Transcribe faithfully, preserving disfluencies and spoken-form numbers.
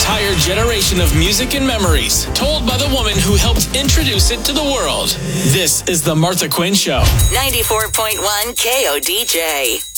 entire generation of music and memories, told by the woman who helped introduce it to the world. This is The Martha Quinn Show. ninety-four point one K O D J.